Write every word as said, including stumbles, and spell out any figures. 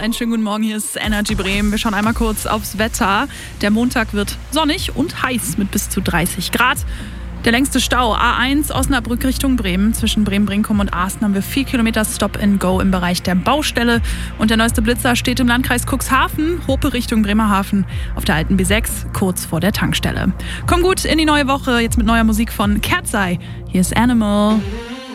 einen schönen guten Morgen. Hier ist Energy Bremen. Wir schauen einmal kurz aufs Wetter. Der Montag wird sonnig und heiß mit bis zu dreißig Grad. Der längste Stau A eins Osnabrück Richtung Bremen. Zwischen Bremen-Brinkum und Asten haben wir vier Kilometer Stop-and-Go im Bereich der Baustelle. Und der neueste Blitzer steht im Landkreis Cuxhaven, Hope Richtung Bremerhaven, auf der alten B sechs, kurz vor der Tankstelle. Komm gut in die neue Woche, jetzt mit neuer Musik von Cat's Eye. Hier ist Animal.